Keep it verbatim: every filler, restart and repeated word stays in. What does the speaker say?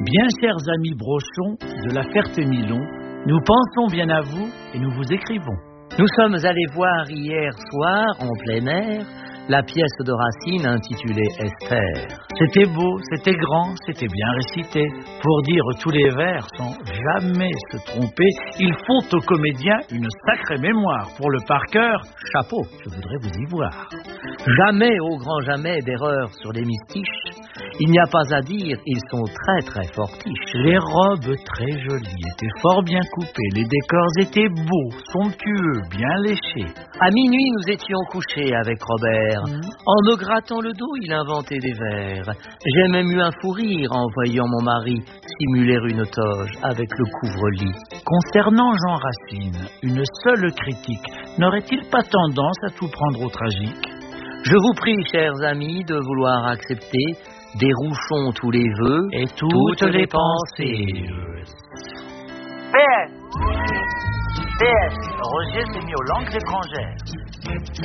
Bien chers amis Brochon de la Ferté-Milon, nous pensons bien à vous et nous vous écrivons. Nous sommes allés voir hier soir, en plein air, la pièce de Racine intitulée Esther. C'était beau, c'était grand, c'était bien récité. Pour dire tous les vers sans jamais se tromper, il faut aux comédiens une sacrée mémoire. Pour le par cœur, chapeau, je voudrais vous y voir. Jamais, au grand jamais, d'erreur sur les mystiches. Il n'y a pas à dire, ils sont très très fortiches. Les robes très jolies étaient fort bien coupées, les décors étaient beaux, somptueux, bien léchés. À minuit, nous étions couchés avec Robert. Mmh. En me grattant le dos, il inventait des vers. J'ai même eu un fou rire en voyant mon mari simuler une toge avec le couvre-lit. Concernant Jean Racine, une seule critique, n'aurait-il pas tendance à tout prendre au tragique ? Je vous prie, chers amis, de vouloir accepter, dérouchons tous les vœux et toutes, toutes les pensées. P S P S Roger s'est mis aux langues étrangères.